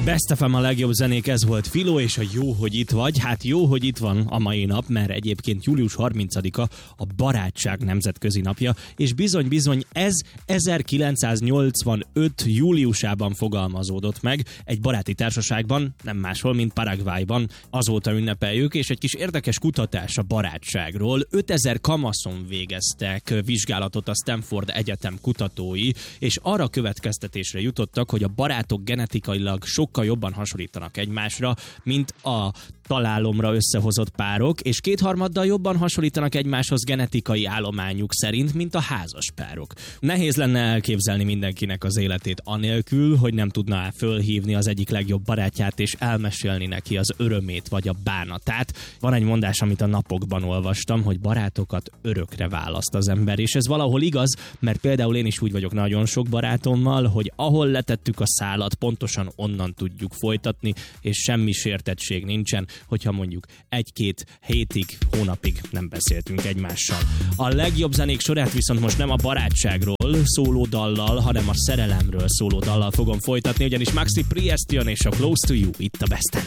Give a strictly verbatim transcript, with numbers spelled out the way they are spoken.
Best ef em, a legjobb zenék, ez volt Filó, és a jó, hogy itt vagy. Hát jó, hogy itt van a mai nap, mert egyébként július harmincadika a barátság nemzetközi napja, és bizony-bizony ez ezerkilencszáznyolcvanöt júliusában fogalmazódott meg egy baráti társaságban, nem máshol, mint Paraguayban. Azóta ünnepeljük, és egy kis érdekes kutatás a barátságról. ötezer kamaszon végeztek vizsgálatot a Stanford Egyetem kutatói, és arra következtetésre jutottak, hogy a barátok genetikailag sokkal jobban hasonlítanak egymásra, mint a találomra összehozott párok, és kétharmaddal jobban hasonlítanak egymáshoz genetikai állományuk szerint, mint a házas párok. Nehéz lenne elképzelni mindenkinek az életét anélkül, hogy nem tudná fölhívni az egyik legjobb barátját, és elmesélni neki az örömét vagy a bánatát. Van egy mondás, amit a napokban olvastam, hogy barátokat örökre választ az ember, és ez valahol igaz, mert például én is úgy vagyok nagyon sok barátommal, hogy ahol letettük a szálat, pontosan onnan tudjuk folytatni, és semmi sértettség nincsen, hogyha mondjuk egy-két hétig, hónapig nem beszéltünk egymással. A legjobb zenék sorát viszont most nem a barátságról szóló dallal, hanem a szerelemről szóló dallal fogom folytatni, ugyanis Maxi Priest jön és a Close to You itt a Besten.